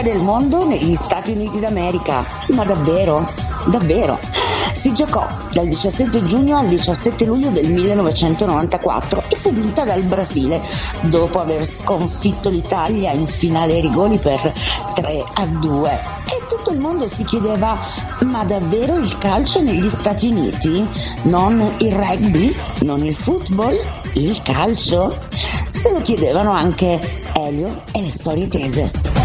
del mondo negli Stati Uniti d'America. Ma davvero? Davvero? Si giocò dal 17 giugno al 17 luglio del 1994 e fu vinta dal Brasile dopo aver sconfitto l'Italia in finale ai rigori per 3-2. E tutto il mondo si chiedeva: ma davvero il calcio negli Stati Uniti? Non il rugby? Non il football? Il calcio? Se lo chiedevano anche Elio e le storie tese.